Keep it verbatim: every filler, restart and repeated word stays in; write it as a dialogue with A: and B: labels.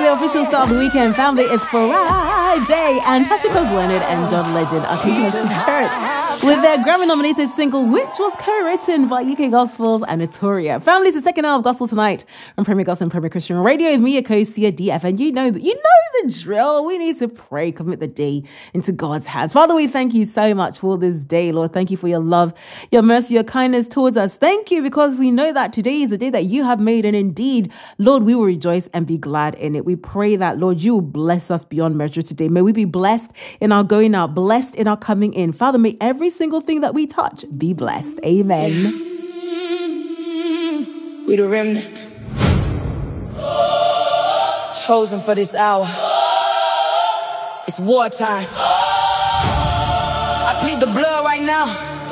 A: the official start of the weekend. Family, it's Friday. And Tasha Cobbs Leonard and John Legend are taking us to church with their Grammy-nominated single, which was co-written by U K Gospels and Notoria. Family, it's the second hour of Gospel Tonight from Premier Gospel and Premier Christian Radio with me, your co-host, D F. And you know that you know the drill. We need to pray, commit the day into God's hands. Father, we thank you so much for this day, Lord. Thank you for your love, your mercy, your kindness towards us. Thank you because we know that today is a day that you have made, and indeed, Lord, we will rejoice and be glad in it. We pray that, Lord, you will bless us beyond measure today. May we be blessed in our going out, blessed in our coming in. Father, may every single thing that we touch be blessed. Amen.
B: We the remnant, chosen for this hour. It's wartime. I plead the blood right now